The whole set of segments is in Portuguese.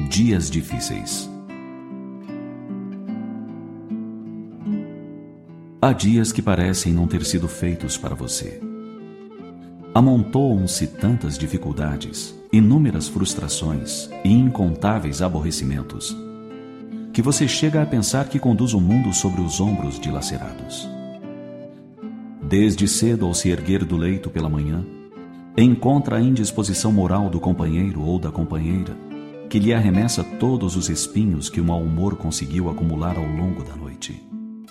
Dias difíceis. Há dias que parecem não ter sido feitos para você. Amontoam-se tantas dificuldades, inúmeras frustrações e incontáveis aborrecimentos, que você chega a pensar que conduz o mundo sobre os ombros dilacerados. Desde cedo, ao se erguer do leito pela manhã, encontra a indisposição moral do companheiro ou da companheira, que lhe arremessa todos os espinhos que o mau humor conseguiu acumular ao longo da noite.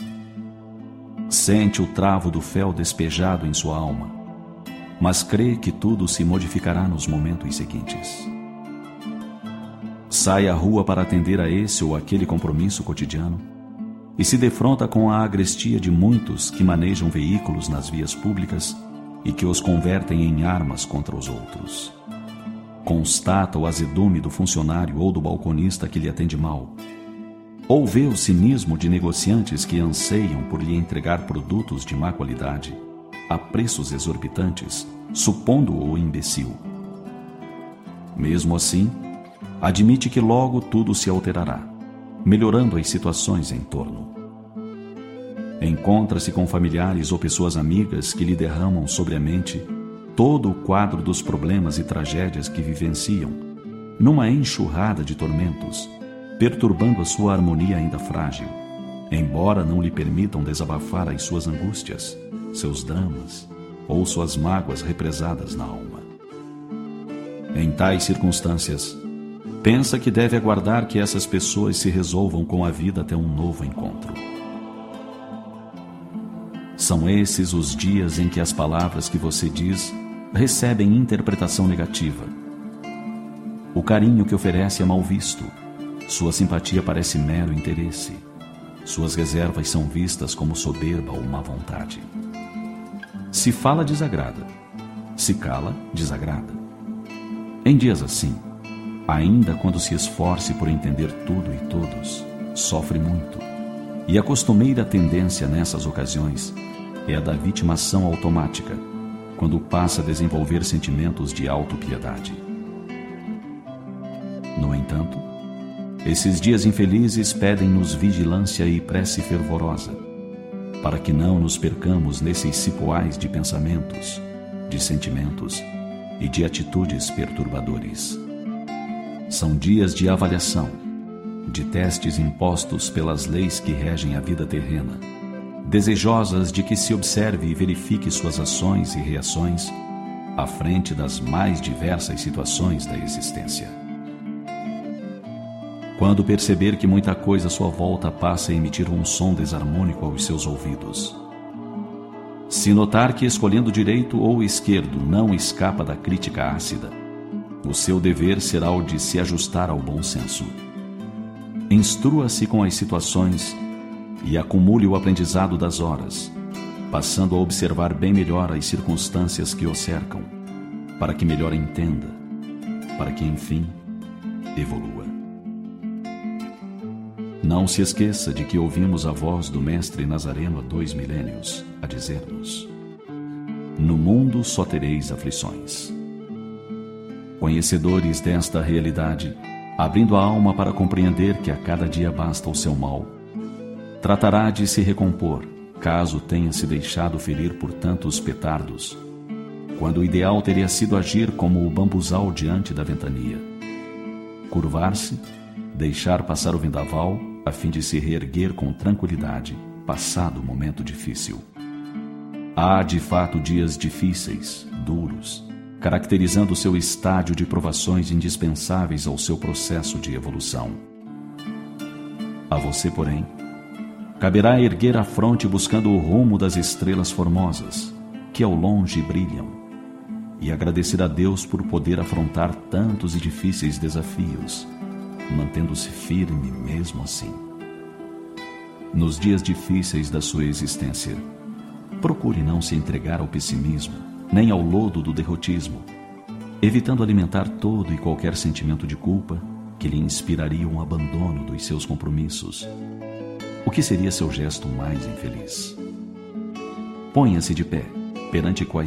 Sente o travo do fel despejado em sua alma, mas crê que tudo se modificará nos momentos seguintes. Sai à rua para atender a esse ou aquele compromisso cotidiano e se defronta com a agrestia de muitos que manejam veículos nas vias públicas e que os convertem em armas contra os outros. Constata o azedume do funcionário ou do balconista que lhe atende mal, ou vê o cinismo de negociantes que anseiam por lhe entregar produtos de má qualidade a preços exorbitantes, supondo-o imbecil. Mesmo assim, admite que logo tudo se alterará, melhorando as situações em torno. Encontra-se com familiares ou pessoas amigas que lhe derramam sobre a mente todo o quadro dos problemas e tragédias que vivenciam, numa enxurrada de tormentos, perturbando a sua harmonia ainda frágil, embora não lhe permitam desabafar as suas angústias, seus dramas ou suas mágoas represadas na alma. Em tais circunstâncias, pensa que deve aguardar que essas pessoas se resolvam com a vida até um novo encontro. São esses os dias em que as palavras que você diz recebem interpretação negativa. O carinho que oferece é mal visto. Sua simpatia parece mero interesse. Suas reservas são vistas como soberba ou má vontade. Se fala, desagrada. Se cala, desagrada. Em dias assim, ainda quando se esforce por entender tudo e todos, sofre muito. E a costumeira tendência nessas ocasiões é a da vitimação automática, quando passa a desenvolver sentimentos de autopiedade. No entanto, esses dias infelizes pedem-nos vigilância e prece fervorosa, para que não nos percamos nesses cipoais de pensamentos, de sentimentos e de atitudes perturbadores. São dias de avaliação, de testes impostos pelas leis que regem a vida terrena, desejosas de que se observe e verifique suas ações e reações à frente das mais diversas situações da existência. Quando perceber que muita coisa à sua volta passa a emitir um som desarmônico aos seus ouvidos, se notar que escolhendo direito ou esquerdo não escapa da crítica ácida, o seu dever será o de se ajustar ao bom senso. Instrua-se com as situações e acumule o aprendizado das horas, passando a observar bem melhor as circunstâncias que o cercam, para que melhor entenda, para que, enfim, evolua. Não se esqueça de que ouvimos a voz do Mestre Nazareno há 2 milênios, a dizer-nos: no mundo só tereis aflições. Conhecedores desta realidade, abrindo a alma para compreender que a cada dia basta o seu mal, tratará de se recompor, caso tenha se deixado ferir por tantos petardos, quando o ideal teria sido agir como o bambuzal diante da ventania. Curvar-se, deixar passar o vendaval, a fim de se reerguer com tranquilidade, passado o momento difícil. Há, de fato, dias difíceis, duros, caracterizando o seu estádio de provações indispensáveis ao seu processo de evolução. A você, porém, caberá erguer a fronte buscando o rumo das estrelas formosas, que ao longe brilham, e agradecer a Deus por poder afrontar tantos e difíceis desafios, mantendo-se firme mesmo assim. Nos dias difíceis da sua existência, procure não se entregar ao pessimismo, nem ao lodo do derrotismo, evitando alimentar todo e qualquer sentimento de culpa que lhe inspiraria um abandono dos seus compromissos, o que seria seu gesto mais infeliz. Ponha-se de pé perante